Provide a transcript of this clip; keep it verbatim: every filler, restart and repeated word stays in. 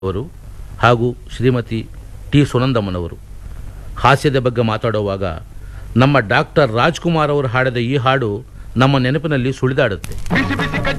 ಅವರು ಹಾಗೂ ಶ್ರೀಮತಿ ಟಿ ಸುನಂದಮ್ಮನವರು ಹಾಸ್ಯದ ಬಗ್ಗೆ ಮಾತಾಡುವಾಗ ನಮ್ಮ ಡಾಕ್ಟರ್ ರಾಜ್ಕುಮಾರ್ ಅವರು ಹಾಡಿದ ಈ ಹಾಡು ನಮ್ಮ ನೆನಪಿನಲ್ಲಿ ಸುಳಿದಾಡುತ್ತೆ.